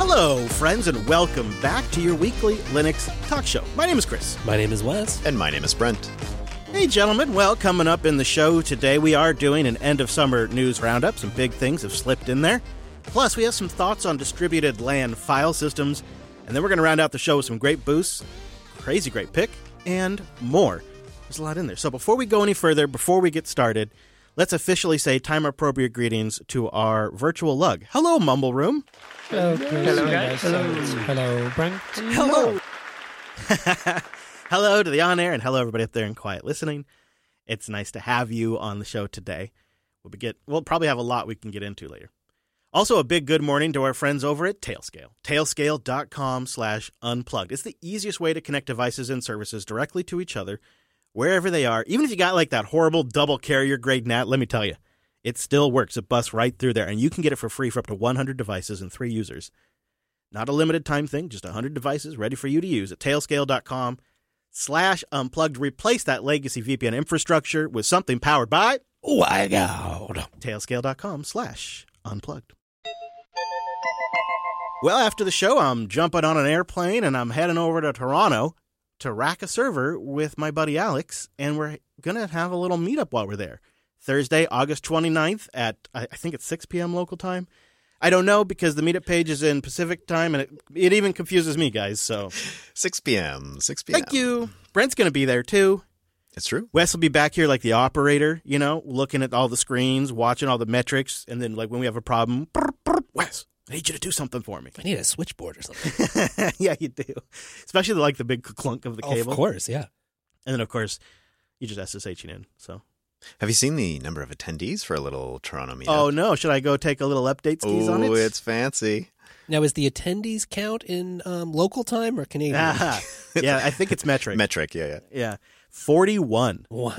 Hello, friends, and welcome back to your weekly Linux talk show. My name is Chris. My name is Wes. And my name is Brent. Hey, gentlemen. Well, coming up in the show today, we are doing an end-of-summer news roundup. Some big things have slipped in there. Plus, we have some thoughts on distributed LAN file systems. And then we're going to round out the show with some great boosts, crazy great pick, and more. There's a lot in there. So before we go any further, before we get started, let's officially say time-appropriate greetings to our virtual lug. Hello, Mumble Room. Hello, Chris. Hello, guys. Hello, Brent. Hello. Hello to the on-air, and hello, everybody up there in quiet listening. It's nice to have you on the show today. We'll probably have a lot we can get into later. Also, a big good morning to our friends over at Tailscale. Tailscale.com/unplugged. It's the easiest way to connect devices and services directly to each other, wherever they are. Even if you got like that horrible double carrier grade NAT, let me tell you, it still works. It busts right through there, and you can get it for free for up to 100 devices and 3 users. Not a limited time thing, just 100 devices ready for you to use at tailscale.com/unplugged. Replace that legacy VPN infrastructure with something powered by WireGuard. Tailscale.com/unplugged. Well, after the show, I'm jumping on an airplane and I'm heading over to Toronto to rack a server with my buddy Alex, and we're going to have a little meetup while we're there. Thursday, August 29th at, I think it's 6 p.m. local time. I don't know because the meetup page is in Pacific time, and it even confuses me, guys. So 6 p.m. Thank you. Brent's going to be there, too. It's true. Wes will be back here like the operator, looking at all the screens, watching all the metrics, and then like when we have a problem, Wes, I need you to do something for me. I need a switchboard or something. Yeah, you do. Especially like the big clunk of the cable. Of course, yeah. And then, of course, you just SSHing in, so... Have you seen the number of attendees for a little Toronto meetup? Oh, no. Should I go take a little update skis on it? Oh, it's fancy. Now, is the attendees count in local time or Canadian? Yeah, I think it's metric. Metric, yeah. Yeah. 41. Wow.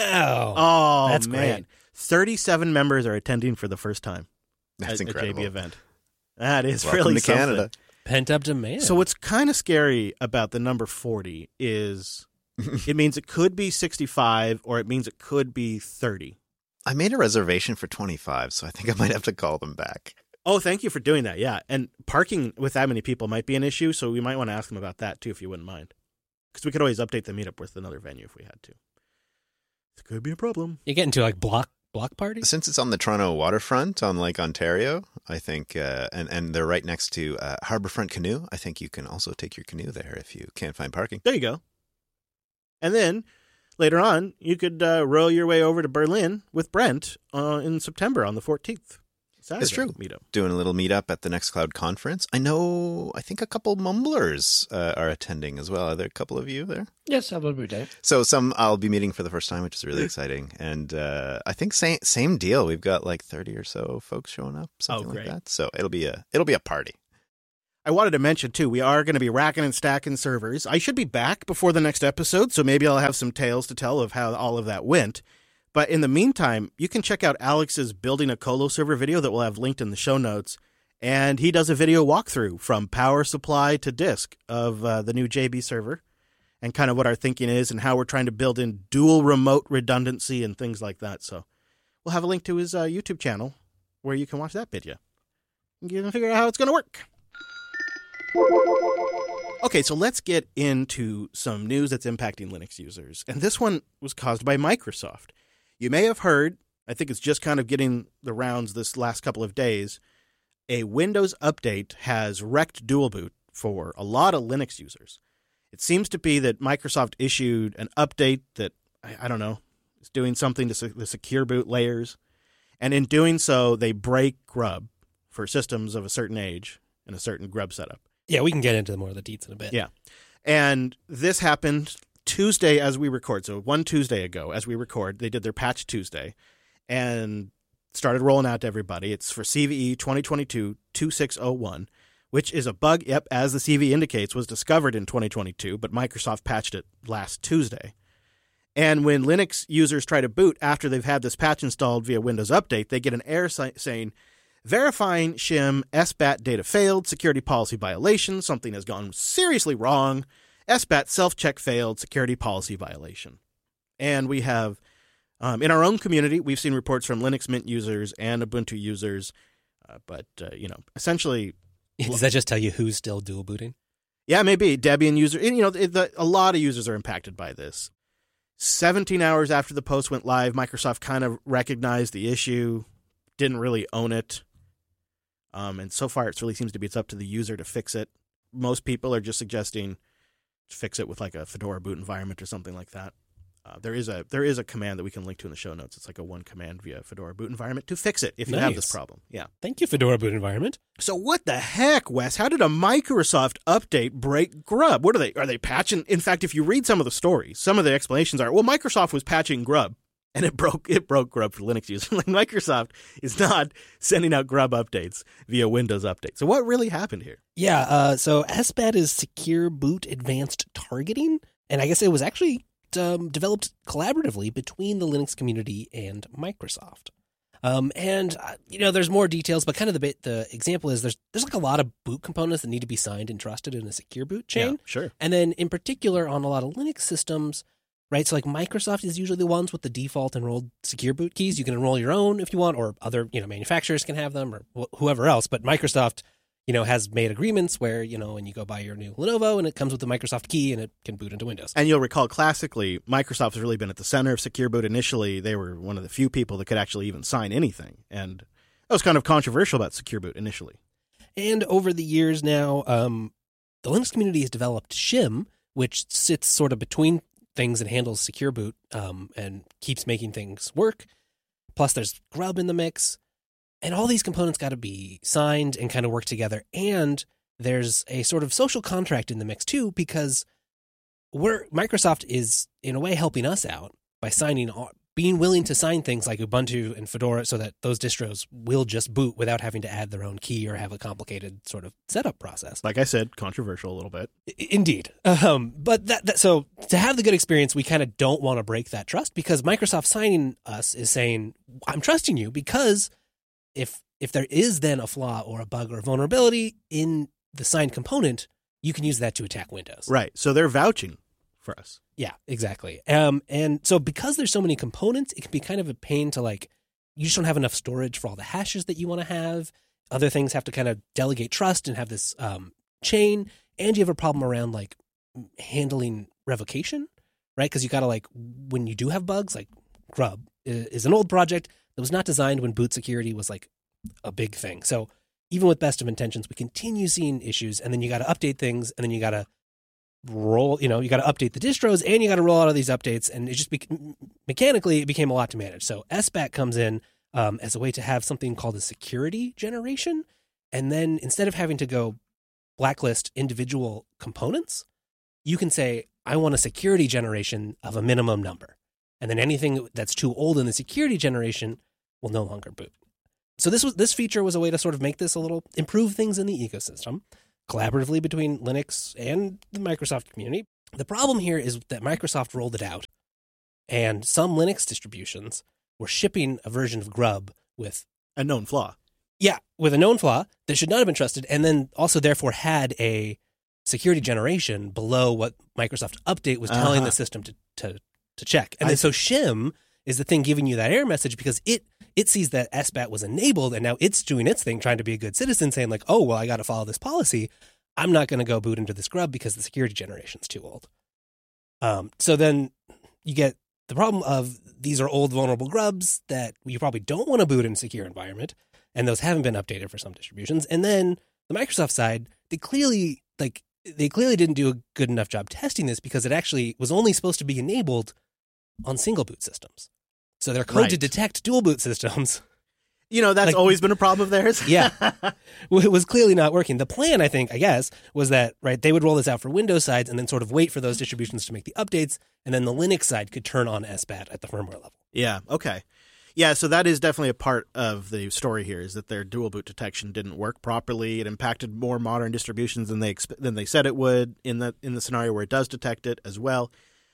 Oh, that's man. great. 37 members are attending for the first time. That's at incredible. A JB event. That is Welcome really to something. Canada. Pent-up demand. So what's kind of scary about the number 40 is it means it could be 65 or it means it could be 30. I made a reservation for 25, so I think I might have to call them back. Oh, thank you for doing that. Yeah. And parking with that many people might be an issue, so we might want to ask them about that too if you wouldn't mind. Because we could always update the meetup with another venue if we had to. It could be a problem. You get into like block parties? Since it's on the Toronto waterfront on Lake Ontario, I think, and they're right next to Harbourfront Canoe, I think you can also take your canoe there if you can't find parking. There you go. And then later on, you could row your way over to Berlin with Brent in September on the 14th. Saturday It's true. Meetup. Doing a little meetup at the Nextcloud conference. I think a couple Mumblers are attending as well. Are there a couple of you there? Yes, I will be there. So some I'll be meeting for the first time, which is really exciting. And I think same deal. We've got like 30 or so folks showing up, something like great. that. So it'll be a party. I wanted to mention, too, we are going to be racking and stacking servers. I should be back before the next episode, so maybe I'll have some tales to tell of how all of that went. But in the meantime, you can check out Alex's Building a Colo server video that we'll have linked in the show notes. And he does a video walkthrough from power supply to disk of the new JB server and kind of what our thinking is and how we're trying to build in dual remote redundancy and things like that. So we'll have a link to his YouTube channel where you can watch that video. You can figure out how it's going to work. Okay, so let's get into some news that's impacting Linux users. And this one was caused by Microsoft. You may have heard, I think it's just kind of getting the rounds this last couple of days, a Windows update has wrecked dual boot for a lot of Linux users. It seems to be that Microsoft issued an update that, I don't know, is doing something to the secure boot layers. And in doing so, they break grub for systems of a certain age and a certain grub setup. Yeah, we can get into more of the deets in a bit. Yeah. And this happened Tuesday as we record. So one Tuesday ago as we record, they did their patch Tuesday and started rolling out to everybody. It's for CVE 2022-2601, which is a bug, as the CVE indicates, was discovered in 2022, but Microsoft patched it last Tuesday. And when Linux users try to boot after they've had this patch installed via Windows Update, they get an error saying, verifying shim SBAT data failed, security policy violation, something has gone seriously wrong, SBAT self-check failed, security policy violation. And we have, in our own community, we've seen reports from Linux Mint users and Ubuntu users, but essentially Does that just tell you who's still dual booting? Yeah, maybe Debian user. And, a lot of users are impacted by this. 17 hours after the post went live, Microsoft kind of recognized the issue, didn't really own it. And so far, it really seems to be it's up to the user to fix it. Most people are just suggesting fix it with like a Fedora boot environment or something like that. There is a command that we can link to in the show notes. It's like a one command via Fedora boot environment to fix it if you have this problem. Yeah. Thank you, Fedora boot environment. So what the heck, Wes? How did a Microsoft update break Grub? What are they patching? In fact, if you read some of the stories, some of the explanations are, well, Microsoft was patching Grub and it broke Grub for Linux users. Like Microsoft is not sending out Grub updates via Windows Update. So what really happened here? Yeah, so SBAT is Secure Boot Advanced Targeting, and I guess it was actually developed collaboratively between the Linux community and Microsoft. There's more details, but kind of the example is there's like a lot of boot components that need to be signed and trusted in a secure boot chain. Yeah, sure. And then in particular on a lot of Linux systems, right? So like Microsoft is usually the ones with the default enrolled secure boot keys. You can enroll your own if you want, or other, manufacturers can have them, or whoever else. But Microsoft, has made agreements where, when you go buy your new Lenovo and it comes with the Microsoft key and it can boot into Windows. And you'll recall classically, Microsoft has really been at the center of Secure Boot initially. They were one of the few people that could actually even sign anything. And that was kind of controversial about Secure Boot initially. And over the years now, the Linux community has developed Shim, which sits sort of between things and handles Secure Boot and keeps making things work. Plus there's Grub in the mix. And all these components got to be signed and kind of work together. And there's a sort of social contract in the mix too, because Microsoft is in a way helping us out by being willing to sign things like Ubuntu and Fedora so that those distros will just boot without having to add their own key or have a complicated sort of setup process. Like I said, controversial a little bit. Indeed. But so to have the good experience, we kind of don't want to break that trust, because Microsoft signing us is saying, I'm trusting you because if there is then a flaw or a bug or a vulnerability in the signed component, you can use that to attack Windows. Right. So they're vouching for us. Yeah, exactly. And so because there's so many components, it can be kind of a pain to you just don't have enough storage for all the hashes that you want to have. Other things have to kind of delegate trust and have this chain. And you have a problem around handling revocation, right? Because you got to when you do have bugs, like Grub is an old project that was not designed when boot security was a big thing. So even with best of intentions, we continue seeing issues, and then you got to update things, and then you got to roll, you got to update the distros, and you got to roll out all these updates, and it just mechanically it became a lot to manage. So SBAT comes in as a way to have something called a security generation, and then instead of having to go blacklist individual components, you can say, I want a security generation of a minimum number. And then anything that's too old in the security generation will no longer boot. So this feature was a way to sort of make this improve things in the ecosystem, collaboratively between Linux and the Microsoft community. The problem here is that Microsoft rolled it out, and some Linux distributions were shipping a version of Grub with a known flaw. Yeah, with a known flaw that should not have been trusted, and then also therefore had a security generation below what Microsoft Update was telling the system to check. And then so Shim is the thing giving you that error message because it sees that SBAT was enabled, and now it's doing its thing, trying to be a good citizen, saying oh, well, I got to follow this policy. I'm not going to go boot into this Grub because the security generation's too old. So then you get the problem of these are old vulnerable Grubs that you probably don't want to boot in a secure environment, and those haven't been updated for some distributions. And then the Microsoft side, they clearly didn't do a good enough job testing this because it actually was only supposed to be enabled on single boot systems. So their code to detect dual boot systems. That's always been a problem of theirs. Yeah. It was clearly not working. The plan, I guess, was that, they would roll this out for Windows sides and then sort of wait for those distributions to make the updates, and then the Linux side could turn on SBAT at the firmware level. Yeah, okay. Yeah, so that is definitely a part of the story here, is that their dual boot detection didn't work properly. It impacted more modern distributions than they said it would in the scenario where it does detect it as well.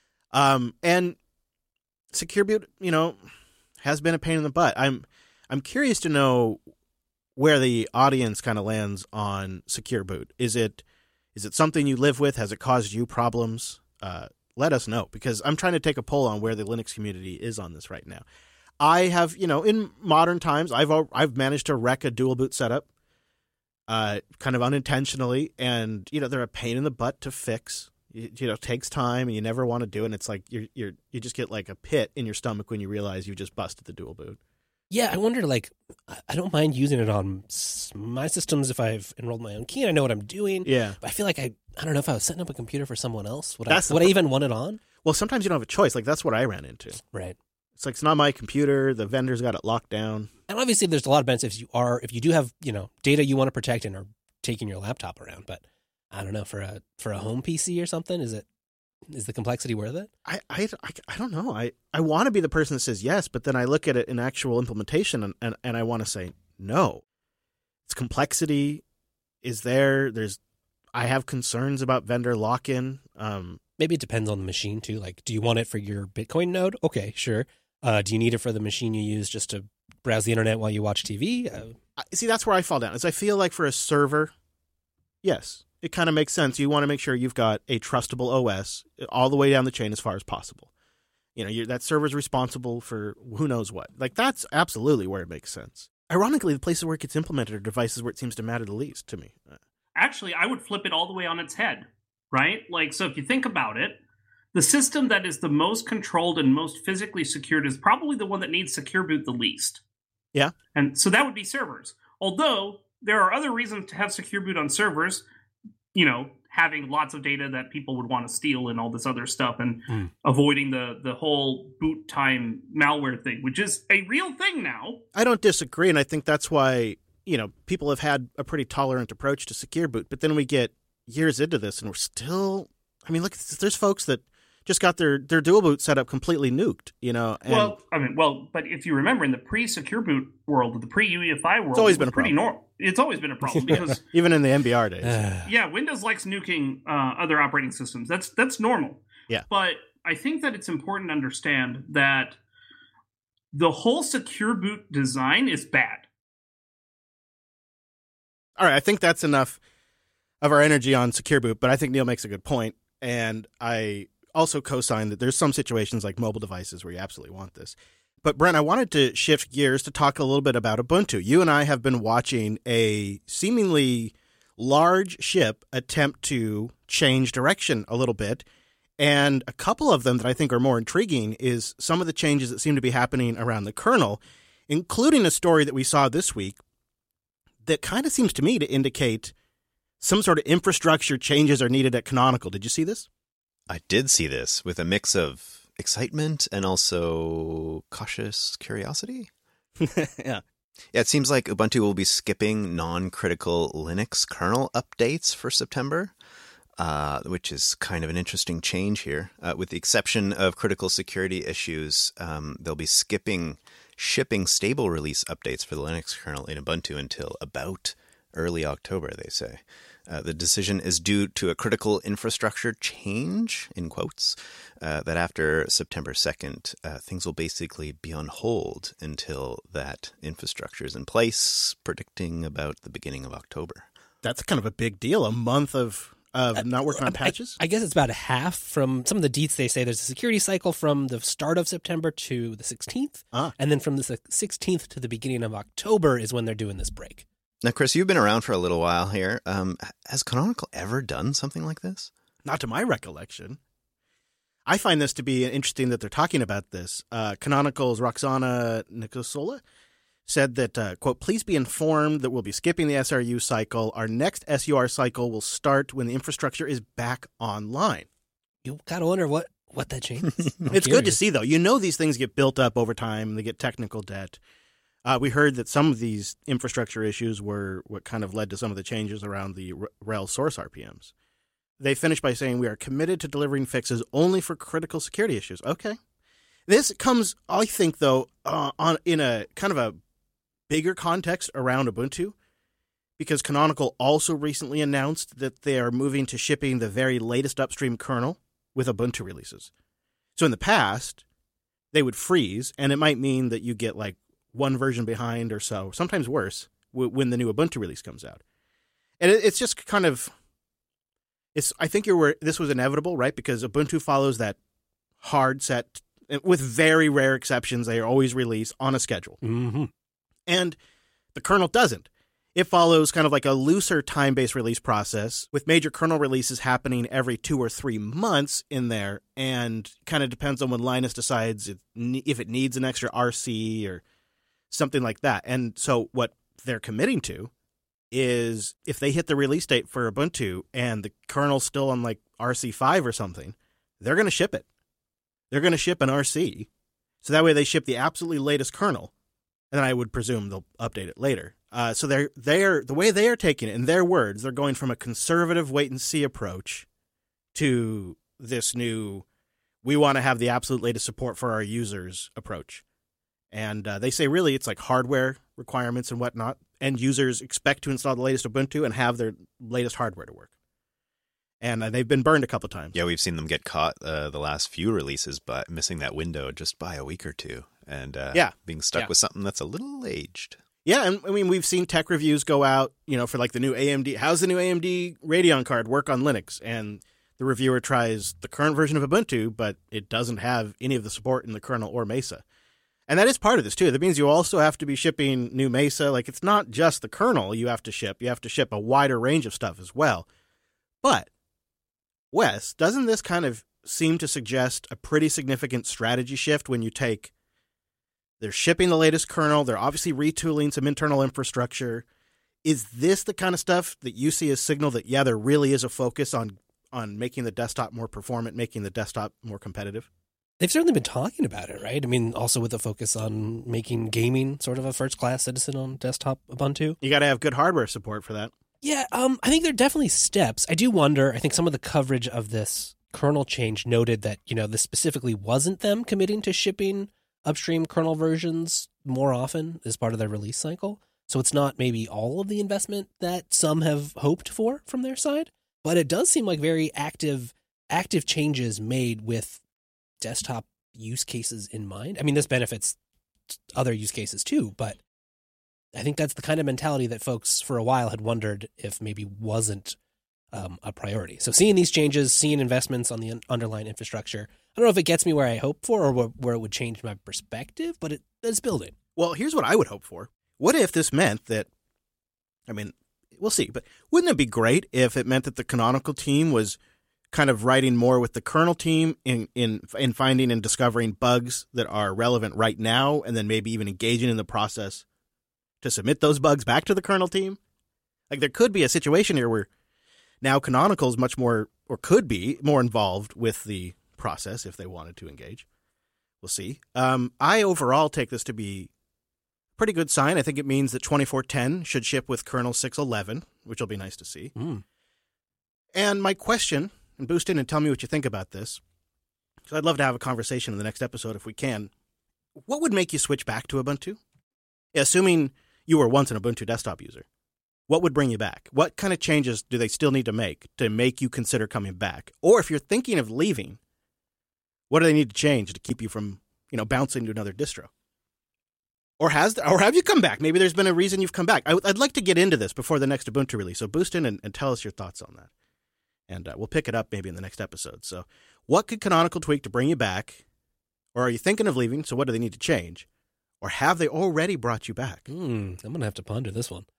And Secure Boot, has been a pain in the butt. I'm curious to know where the audience kind of lands on Secure Boot. Is it something you live with? Has it caused you problems? Let us know, because I'm trying to take a poll on where the Linux community is on this right now. I have, in modern times, I've managed to wreck a dual boot setup. kind of unintentionally, and they're a pain in the butt to fix. It takes time, and you never want to do it. And it's like you just get like a pit in your stomach when you realize you just busted the dual boot. Yeah, I wonder, like, I don't mind using it on my systems if I've enrolled my own key and I know what I'm doing. Yeah. But I feel like I don't know if I was setting up a computer for someone else. Would I even want it on? Well, sometimes you don't have a choice. Like, that's what I ran into. Right. It's like, it's not my computer. The vendor's got it locked down. And obviously there's a lot of benefits if you do have, data you want to protect and are taking your laptop around. But I don't know, for a home PC or something, is the complexity worth it? I don't know. I want to be the person that says yes, but then I look at it in actual implementation and I want to say no. Its complexity is there. I have concerns about vendor lock-in. Maybe it depends on the machine too. Like, do you want it for your Bitcoin node? Okay, sure. Do you need it for the machine you use just to browse the internet while you watch TV? See, that's where I fall down. Is I feel like for a server, yes, it kind of makes sense. You want to make sure you've got a trustable OS all the way down the chain as far as possible. That server's responsible for who knows what. Like, that's absolutely where it makes sense. Ironically, the places where it gets implemented are devices where it seems to matter the least to me. Actually, I would flip it all the way on its head, right? Like, so if you think about it, the system that is the most controlled and most physically secured is probably the one that needs Secure Boot the least. Yeah. And so that would be servers. Although there are other reasons to have Secure Boot on servers, having lots of data that people would want to steal and all this other stuff, and avoiding the whole boot time malware thing, which is a real thing now. I don't disagree, and I think that's why, people have had a pretty tolerant approach to Secure Boot, but then we get years into this and we're still, look, there's folks that just got their dual boot set up completely nuked, And but if you remember, in the pre-Secure Boot world, the pre-UEFI world, it's always been a problem. It's always been a problem because even in the MBR days. Yeah, Windows likes nuking other operating systems. That's normal. Yeah. But I think that it's important to understand that the whole Secure Boot design is bad. All right, I think that's enough of our energy on Secure Boot, but I think Neil makes a good point, and I also co-sign that there's some situations like mobile devices where you absolutely want this. But Brent, I wanted to shift gears to talk a little bit about Ubuntu. You and I have been watching a seemingly large ship attempt to change direction a little bit, and a couple of them that I think are more intriguing is some of the changes that seem to be happening around the kernel, including a story that we saw this week that kind of seems to me to indicate some sort of infrastructure changes are needed at Canonical. Did you see this? I did see this with a mix of excitement and also cautious curiosity. Yeah. Yeah, it seems like Ubuntu will be skipping non-critical Linux kernel updates for September, which is kind of an interesting change here. With the exception of critical security issues, they'll be skipping shipping stable release updates for the Linux kernel in Ubuntu until about early October, they say. The decision is due to a critical infrastructure change, in quotes, that after September 2nd, things will basically be on hold until that infrastructure is in place, predicting about the beginning of October. That's kind of a big deal, a month of not working on patches? I guess it's about a half from some of the deets. They say there's a security cycle from the start of September to the 16th, and then from the 16th to the beginning of October is when they're doing this break. Now, Chris, you've been around for a little while here. Has Canonical ever done something like this? Not to my recollection. I find this to be interesting that they're talking about this. Canonical's Roxana Nicosola said that, quote, please be informed that we'll be skipping the SRU cycle. Our next SUR cycle will start when the infrastructure is back online. You got to wonder what that changes. It's good to see, though. These things get built up over time. They get technical debt. We heard that some of these infrastructure issues were what kind of led to some of the changes around the RHEL source RPMs. They finished by saying, we are committed to delivering fixes only for critical security issues. Okay. This comes, I think, though, in a kind of a bigger context around Ubuntu, because Canonical also recently announced that they are moving to shipping the very latest upstream kernel with Ubuntu releases. So in the past, they would freeze, and it might mean that you get like one version behind or so, sometimes worse, when the new Ubuntu release comes out. And it's just kind of, I think this was inevitable, right? Because Ubuntu follows that hard set, with very rare exceptions, they are always released on a schedule. Mm-hmm. And the kernel doesn't. It follows kind of like a looser time-based release process with major kernel releases happening every 2 or 3 months in there, and kind of depends on when Linus decides if it needs an extra RC or something like that. And so what they're committing to is if they hit the release date for Ubuntu and the kernel's still on like RC5 or something, they're going to ship it. They're going to ship an RC. So that way they ship the absolutely latest kernel, and then I would presume they'll update it later. So they're the way they are taking it, in their words, they're going from a conservative wait-and-see approach to this new, we want to have the absolute latest support for our users approach. And they say really it's like hardware requirements and whatnot. End users expect to install the latest Ubuntu and have their latest hardware to work. And they've been burned a couple times. Yeah, we've seen them get caught the last few releases by missing that window just by a week or two. And being stuck with something that's a little aged. Yeah, and I mean, we've seen tech reviews go out, for like the new AMD. How's the new AMD Radeon card work on Linux? And the reviewer tries the current version of Ubuntu, but it doesn't have any of the support in the kernel or Mesa. And that is part of this, too. That means you also have to be shipping new Mesa. Like, it's not just the kernel you have to ship. You have to ship a wider range of stuff as well. But, Wes, doesn't this kind of seem to suggest a pretty significant strategy shift when you take... They're shipping the latest kernel. They're obviously retooling some internal infrastructure. Is this the kind of stuff that you see as signal that, yeah, there really is a focus on making the desktop more performant, making the desktop more competitive? They've certainly been talking about it, right? I mean, also with a focus on making gaming sort of a first-class citizen on desktop Ubuntu. You got to have good hardware support for that. Yeah, I think there are definitely steps. I do wonder, I think some of the coverage of this kernel change noted that, this specifically wasn't them committing to shipping upstream kernel versions more often as part of their release cycle. So it's not maybe all of the investment that some have hoped for from their side, but it does seem like very active changes made with desktop use cases in mind. I mean, this benefits other use cases too, but I think that's the kind of mentality that folks for a while had wondered if maybe wasn't a priority. So seeing these changes, seeing investments on the underlying infrastructure, I don't know if it gets me where I hope for or where it would change my perspective, but it's building. Well, here's what I would hope for. What if this meant that, I mean, we'll see, but wouldn't it be great if it meant that the Canonical team was kind of writing more with the kernel team in finding and discovering bugs that are relevant right now, and then maybe even engaging in the process to submit those bugs back to the kernel team? Like, there could be a situation here where now Canonical is much more, or could be more involved with the process if they wanted to engage. We'll see. I overall take this to be a pretty good sign. I think it means that 24.10 should ship with kernel 6.11, which will be nice to see. And my question, and boost in and tell me what you think about this, because I'd love to have a conversation in the next episode if we can. What would make you switch back to Ubuntu? Assuming you were once an Ubuntu desktop user. What would bring you back? What kind of changes do they still need to make you consider coming back? Or if you're thinking of leaving, what do they need to change to keep you from, bouncing to another distro? Or have you come back? Maybe there's been a reason you've come back. I'd like to get into this before the next Ubuntu release. So boost in and tell us your thoughts on that. And we'll pick it up maybe in the next episode. So what could Canonical tweak to bring you back? Or are you thinking of leaving? So what do they need to change? Or have they already brought you back? I'm going to have to ponder this one.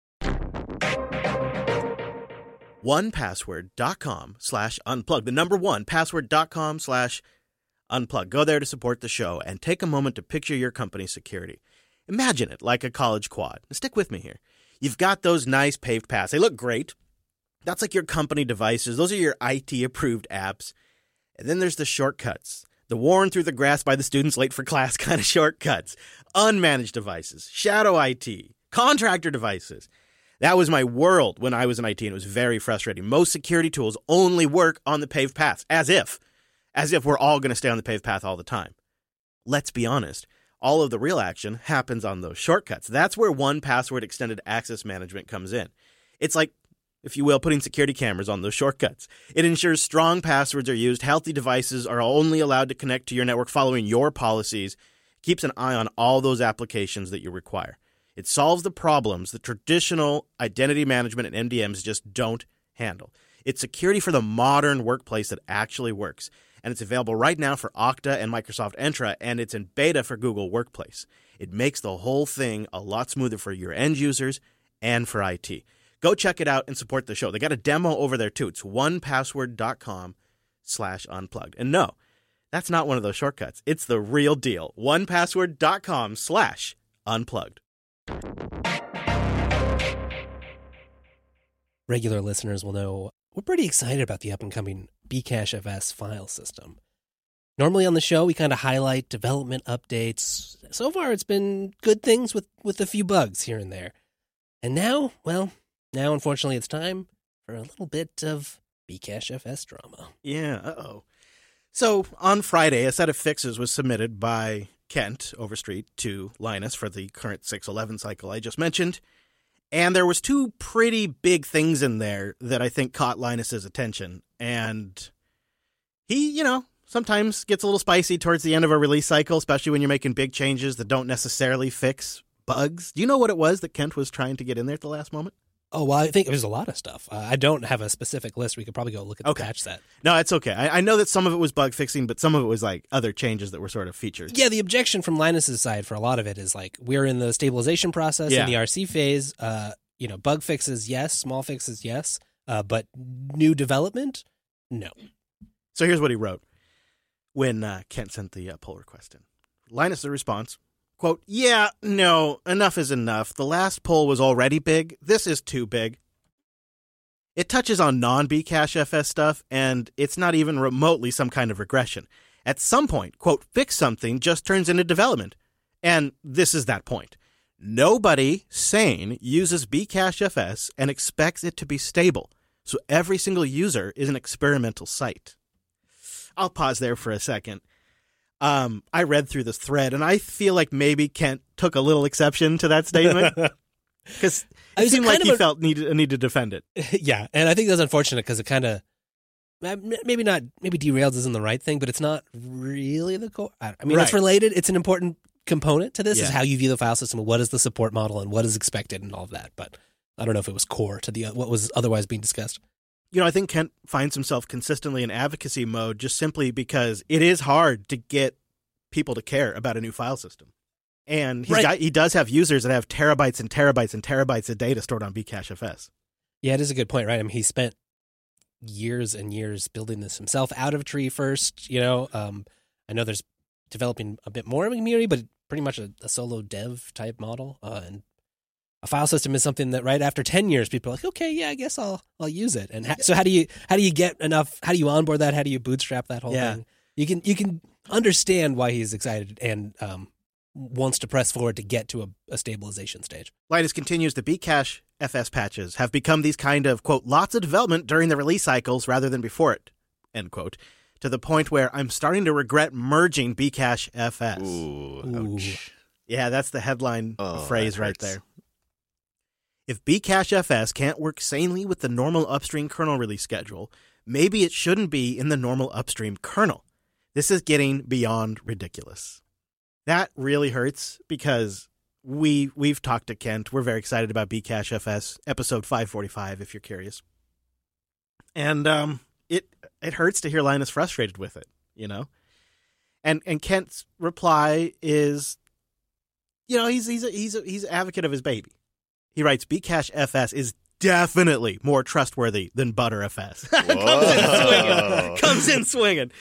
1password.com/unplug. The number 1, password.com/unplug. Go there to support the show and take a moment to picture your company's security. Imagine it like a college quad. Stick with me here. You've got those nice paved paths. They look great. That's like your company devices. Those are your IT-approved apps. And then there's the shortcuts. The worn through the grass by the students late for class kind of shortcuts. Unmanaged devices. Shadow IT. Contractor devices. That was my world when I was in IT, and it was very frustrating. Most security tools only work on the paved paths, as if we're all going to stay on the paved path all the time. Let's be honest. All of the real action happens on those shortcuts. That's where 1Password Extended Access Management comes in. It's like, if you will, putting security cameras on those shortcuts. It ensures strong passwords are used, healthy devices are only allowed to connect to your network following your policies, keeps an eye on all those applications that you require. It solves the problems that traditional identity management and MDMs just don't handle. It's security for the modern workplace that actually works. And it's available right now for Okta and Microsoft Entra, and it's in beta for Google Workplace. It makes the whole thing a lot smoother for your end users and for IT. Go check it out and support the show. They got a demo over there, too. It's onepassword.com/unplugged. And no, that's not one of those shortcuts. It's the real deal. onepassword.com/unplugged. Regular listeners will know we're pretty excited about the up-and-coming Bcachefs file system. Normally on the show, we kind of highlight development updates. So far, it's been good things with a few bugs here and there. And now, unfortunately, it's time for a little bit of Bcachefs drama. Yeah, uh-oh. So, on Friday, a set of fixes was submitted by Kent Overstreet to Linus for the current 6.11 cycle I just mentioned. And there was two pretty big things in there that I think caught Linus's attention. And he, sometimes gets a little spicy towards the end of a release cycle, especially when you're making big changes that don't necessarily fix bugs. Do you know what it was that Kent was trying to get in there at the last moment? Oh, well, I think it was a lot of stuff. I don't have a specific list. We could probably go look at the patch set. No, it's okay. I know that some of it was bug fixing, but some of it was like other changes that were sort of featured. Yeah, the objection from Linus's side for a lot of it is like we're in the stabilization process in the RC phase. Bug fixes, yes. Small fixes, yes. But new development, no. So here's what he wrote when Kent sent the pull request in. Linus' response, quote, "Yeah, no, enough is enough. The last pull was already big. This is too big. It touches on non-Bcachefs stuff, and it's not even remotely some kind of regression. At some point, quote, fix something just turns into development. And this is that point. Nobody sane uses Bcachefs and expects it to be stable. So every single user is an experimental site." I'll pause there for a second. I read through this thread, and I feel like maybe Kent took a little exception to that statement because it seemed like he felt need to defend it. Yeah, and I think that's unfortunate because it kind of maybe derails isn't the right thing, but it's not really the core. It's related. It's an important component to this is how you view the file system, what is the support model, and what is expected, and all of that. But I don't know if it was core to what was otherwise being discussed. I think Kent finds himself consistently in advocacy mode just simply because it is hard to get people to care about a new file system. And he does have users that have terabytes and terabytes and terabytes of data stored on Bcachefs. Yeah, it is a good point, right? I mean, he spent years and years building this himself out of tree first. I know there's developing a bit more of a community, but pretty much a solo dev type model. And a file system is something that right after 10 years, people are like, okay, yeah, I guess I'll use it. And so how do you get enough? How do you onboard that? How do you bootstrap that whole thing? You can understand why he's excited and wants to press forward to get to a stabilization stage. Linus continues, the Bcachefs patches have become these kind of, quote, lots of development during the release cycles rather than before it, end quote, to the point where I'm starting to regret merging Bcachefs. Ooh, ouch. Yeah, that's the headline phrase right there. If Bcachefs can't work sanely with the normal upstream kernel release schedule, maybe it shouldn't be in the normal upstream kernel. This is getting beyond ridiculous. That really hurts because we've talked to Kent. We're very excited about Bcachefs, episode 545, if you're curious. And it hurts to hear Linus frustrated with it, And Kent's reply is, he's an advocate of his baby. He writes, Bcachefs is definitely more trustworthy than Btrfs. Comes in swinging.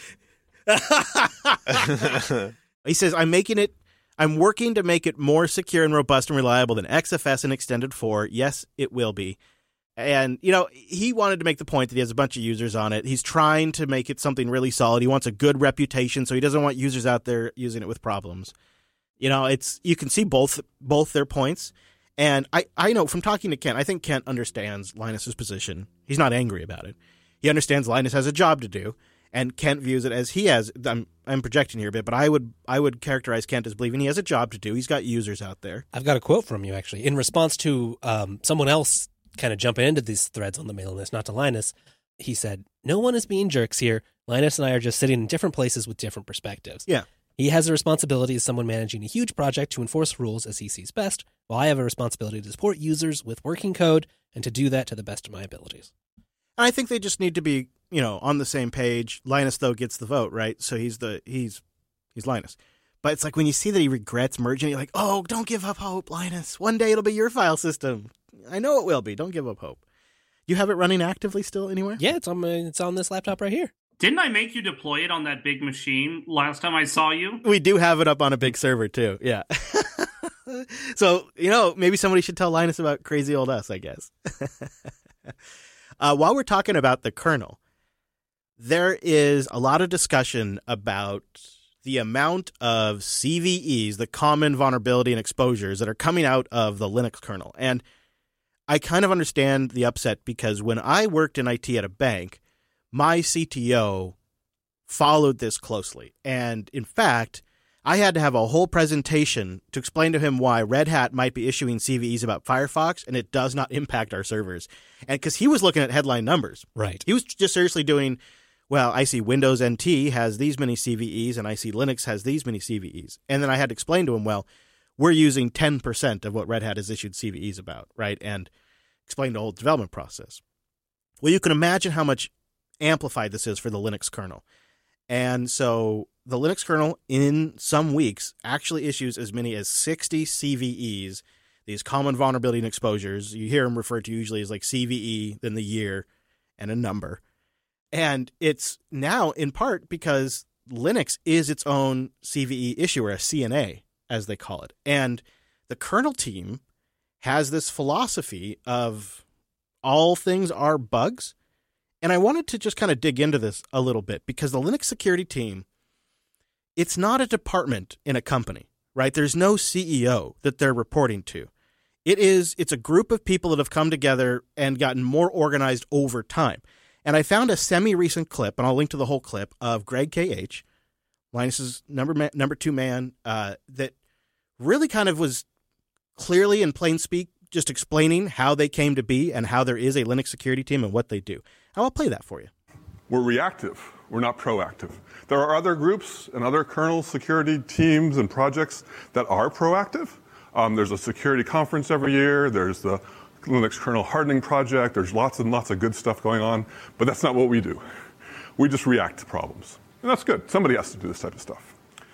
He says, I'm working to make it more secure and robust and reliable than XFS and Extended 4. Yes, it will be. And, he wanted to make the point that he has a bunch of users on it. He's trying to make it something really solid. He wants a good reputation, so he doesn't want users out there using it with problems. You can see both their points. And I know from talking to Kent, I think Kent understands Linus's position. He's not angry about it. He understands Linus has a job to do, and Kent views it as he has. I'm projecting here a bit, but I would characterize Kent as believing he has a job to do. He's got users out there. I've got a quote from you, actually. In response to someone else kind of jumping into these threads on the mailing list, not to Linus, he said, "No one is being jerks here. Linus and I are just sitting in different places with different perspectives. Yeah. He has a responsibility as someone managing a huge project to enforce rules as he sees best, while I have a responsibility to support users with working code and to do that to the best of my abilities." And I think they just need to be, on the same page. Linus, though, gets the vote, right? So he's Linus. But it's like when you see that he regrets merging, you're like, oh, don't give up hope, Linus. One day it'll be your file system. I know it will be. Don't give up hope. You have it running actively still anywhere? Yeah, it's on this laptop right here. Didn't I make you deploy it on that big machine last time I saw you? We do have it up on a big server, too. Yeah. So, maybe somebody should tell Linus about crazy old us, I guess. While we're talking about the kernel, there is a lot of discussion about the amount of CVEs, the common vulnerability and exposures that are coming out of the Linux kernel. And I kind of understand the upset because when I worked in IT at a bank, my CTO followed this closely. And in fact, I had to have a whole presentation to explain to him why Red Hat might be issuing CVEs about Firefox and it does not impact our servers. And because he was looking at headline numbers. Right. He was just seriously doing, well, I see Windows NT has these many CVEs and I see Linux has these many CVEs. And then I had to explain to him, well, we're using 10% of what Red Hat has issued CVEs about, right? And explain the whole development process. Well, you can imagine how much amplified this is for the Linux kernel. And so the Linux kernel in some weeks actually issues as many as 60 CVEs, these common vulnerability and exposures. You hear them referred to usually as like CVE, then the year and a number. And it's now in part because Linux is its own CVE issuer, a CNA, as they call it. And the kernel team has this philosophy of all things are bugs. And I wanted to just kind of dig into this a little bit because the Linux security team, it's not a department in a company, right? There's no CEO that they're reporting to. It's a group of people that have come together and gotten more organized over time. And I found a semi-recent clip, and I'll link to the whole clip, of Greg K.H., Linus's number two man, that really kind of was clearly in plain speak just explaining how they came to be and how there is a Linux security team and what they do. I'll play that for you. We're reactive. We're not proactive. There are other groups and other kernel security teams and projects that are proactive. There's a security conference every year. There's the Linux kernel hardening project. There's lots and lots of good stuff going on. But that's not what we do. We just react to problems. And that's good. Somebody has to do this type of stuff.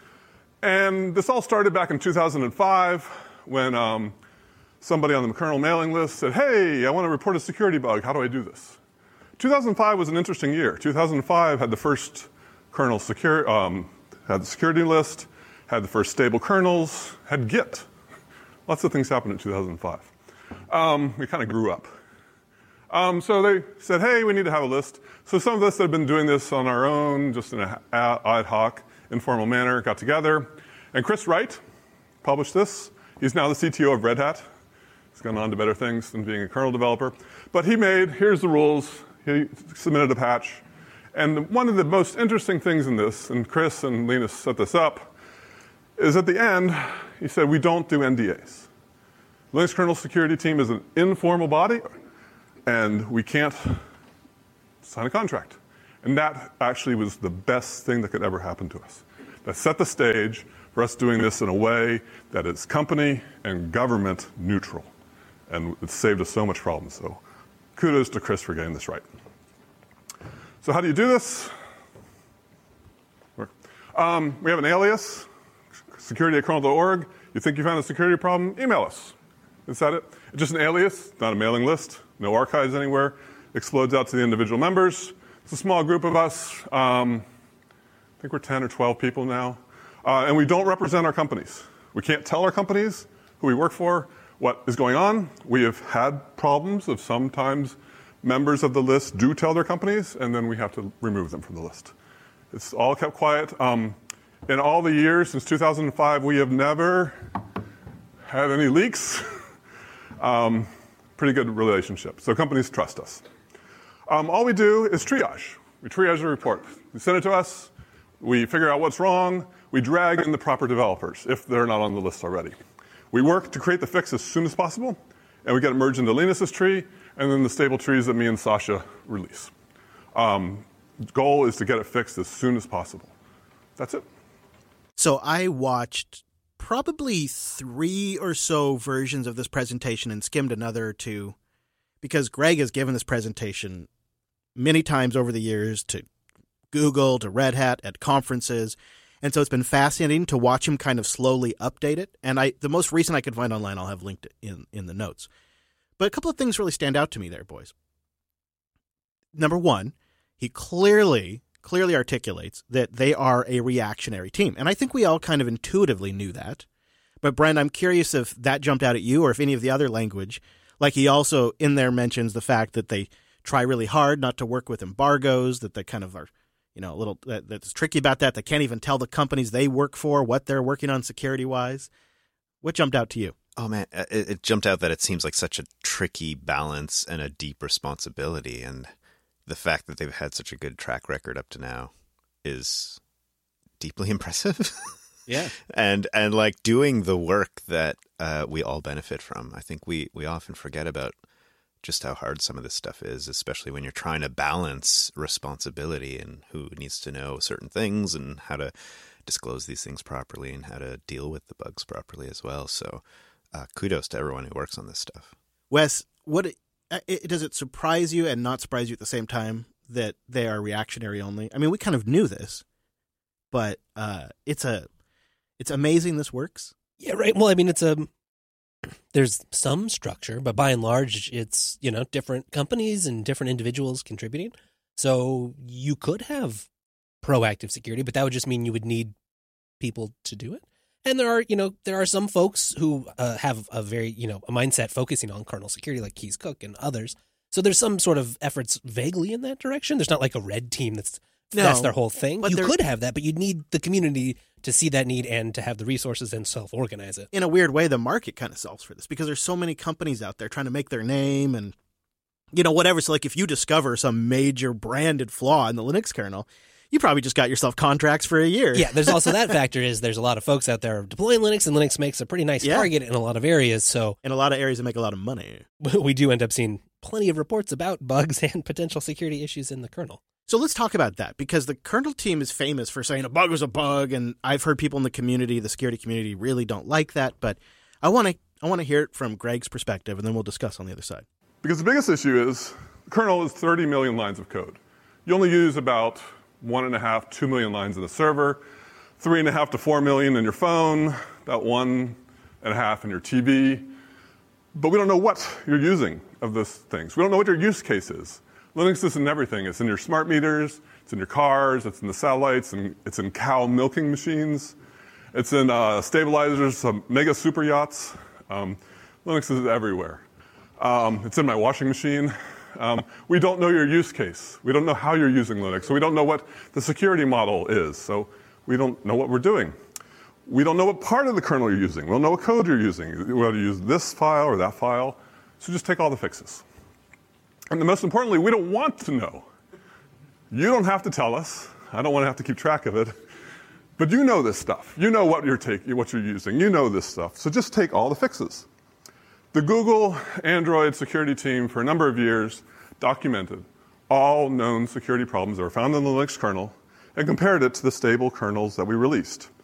And this all started back in 2005 when somebody on the kernel mailing list said, hey, I want to report a security bug. How do I do this? 2005 was an interesting year. 2005 had the first kernel had the security list, had the first stable kernels, had Git. Lots of things happened in 2005. We kind of grew up. So they said, hey, we need to have a list. So some of us that have been doing this on our own, just in an ad hoc, informal manner, got together. And Chris Wright published this. He's now the CTO of Red Hat. He's gone on to better things than being a kernel developer. But here's the rules. He submitted a patch. And one of the most interesting things in this, and Chris and Linus set this up, is at the end, he said, we don't do NDAs. Linux kernel security team is an informal body, and we can't sign a contract. And that actually was the best thing that could ever happen to us. That set the stage for us doing this in a way that is company and government neutral. And it saved us so much problems. So kudos to Chris for getting this right. So how do you do this? We have an alias, security@kernel.org. You think you found a security problem? Email us. Is that it? It's just an alias, not a mailing list, no archives anywhere. Explodes out to the individual members. It's a small group of us. I think we're 10 or 12 people now. And we don't represent our companies. We can't tell our companies who we work for what is going on. We have had problems of sometimes members of the list do tell their companies, and then we have to remove them from the list. It's all kept quiet. In all the years since 2005, we have never had any leaks. Pretty good relationship. So companies trust us. All we do is triage. We triage a report. You send it to us. We figure out what's wrong. We drag in the proper developers if they're not on the list already. We work to create the fix as soon as possible, and we get it merged into Linus's tree, and then the stable trees that me and Sasha release. The goal is to get it fixed as soon as possible. That's it. So I watched probably 3 or so versions of this presentation and skimmed another or 2 because Greg has given this presentation many times over the years to Google, to Red Hat, at conferences. And so it's been fascinating to watch him kind of slowly update it. And the most recent I could find online, I'll have linked in the notes. But a couple of things really stand out to me there, boys. Number one, he clearly articulates that they are a reactionary team. And I think we all kind of intuitively knew that. But Brent, I'm curious if that jumped out at you or if any of the other language, like he also in there mentions the fact that they try really hard not to work with embargoes, that they kind of are, a little, that's tricky about that. They can't even tell the companies they work for what they're working on security-wise. What jumped out to you? Oh, man, it jumped out that it seems like such a tricky balance and a deep responsibility. And the fact that they've had such a good track record up to now is deeply impressive. Yeah. And like doing the work that we all benefit from. I think we often forget about just how hard some of this stuff is, especially when you're trying to balance responsibility and who needs to know certain things and how to disclose these things properly and how to deal with the bugs properly as well. So kudos to everyone who works on this stuff. Wes, does it surprise you and not surprise you at the same time that they are reactionary only? I mean, we kind of knew this, but it's amazing this works. Yeah, right. Well, I mean, there's some structure, but by and large, it's, different companies and different individuals contributing. So you could have proactive security, but that would just mean you would need people to do it. And there are some folks who have a very, a mindset focusing on kernel security, like Keys Cook and others. So there's some sort of efforts vaguely in that direction. There's not like a red team that's their whole thing. But you could have that, but you'd need the community to see that need and to have the resources and self-organize it. In a weird way, the market kind of solves for this because there's so many companies out there trying to make their name and, whatever. So like if you discover some major branded flaw in the Linux kernel, you probably just got yourself contracts for a year. Yeah, there's also that factor is there's a lot of folks out there deploying Linux, and Linux makes a pretty nice target in a lot of areas. So in a lot of areas that make a lot of money. We do end up seeing plenty of reports about bugs and potential security issues in the kernel. So let's talk about that because the kernel team is famous for saying a bug is a bug, and I've heard people in the community, the security community, really don't like that. But I want to hear it from Greg's perspective, and then we'll discuss on the other side. Because the biggest issue is the kernel is 30 million lines of code. You only use about 1.5, 2 million lines in the server, 3.5 to 4 million in your phone, about 1.5 in your TV. But we don't know what you're using of those things. We don't know what your use case is. Linux is in everything. It's in your smart meters, it's in your cars, it's in the satellites, and it's in cow milking machines. It's in stabilizers, mega super yachts. Linux is everywhere. It's in my washing machine. We don't know your use case. We don't know how you're using Linux. So we don't know what the security model is. So we don't know what we're doing. We don't know what part of the kernel you're using. We don't know what code you're using, whether you use this file or that file. So just take all the fixes. And most importantly, we don't want to know. You don't have to tell us. I don't want to have to keep track of it. But you know this stuff. You know what you're using. You know this stuff. So just take all the fixes. The Google Android security team for a number of years documented all known security problems that were found in the Linux kernel and compared it to the stable kernels that we released.